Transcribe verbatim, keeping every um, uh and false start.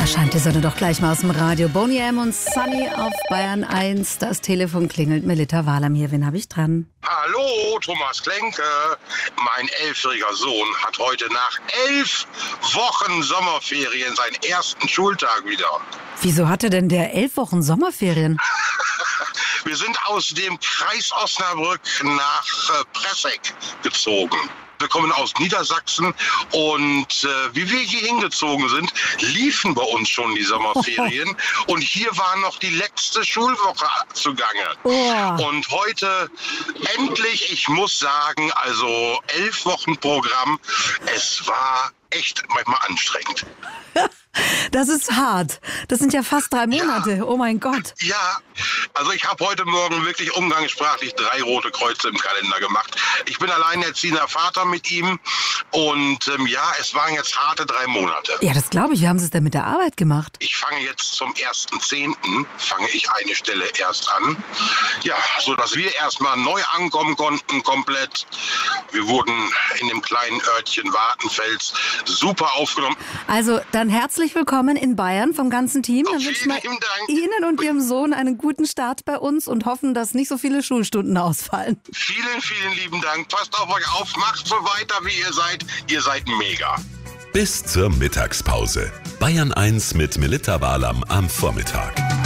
scheint die Sonne doch gleich mal aus dem Radio. Boney M. und Sunny auf Bayern eins. Das Telefon klingelt. Melitta Walam hier. Wen habe ich dran? Hallo, Thomas Klenke. Mein elfjähriger Sohn hat heute nach elf Wochen Sommerferien seinen ersten Schultag wieder. Wieso hatte denn der elf Wochen Sommerferien? Wir sind aus dem Kreis Osnabrück nach äh, Pressegg gezogen. Wir kommen aus Niedersachsen und äh, wie wir hier hingezogen sind, liefen bei uns schon die Sommerferien und hier war noch die letzte Schulwoche zugange. Oh. Und heute endlich, ich muss sagen, also elf Wochen Programm, es war echt manchmal anstrengend. Das ist hart. Das sind ja fast drei Monate. Ja. Oh mein Gott. Ja, also ich habe heute Morgen wirklich umgangssprachlich drei rote Kreuze im Kalender gemacht. Ich bin alleinerziehender Vater mit ihm und ähm, ja, es waren jetzt harte drei Monate. Ja, das glaube ich. Wie haben Sie es denn mit der Arbeit gemacht? Ich fange jetzt zum ersten zehnten fange ich eine Stelle erst an. Ja, sodass wir erstmal neu ankommen konnten, komplett. Wir wurden in dem kleinen Örtchen Wartenfels super aufgenommen. Also dann herzlich willkommen in Bayern vom ganzen Team. Oh, dann wünschen wir vielen Dank. Ihnen und Ihrem Sohn einen guten Start bei uns und hoffen, dass nicht so viele Schulstunden ausfallen. Vielen, vielen lieben Dank. Passt auf euch auf. Macht so weiter, wie ihr seid. Ihr seid mega. Bis zur Mittagspause. Bayern eins mit Melitta Walam am Vormittag.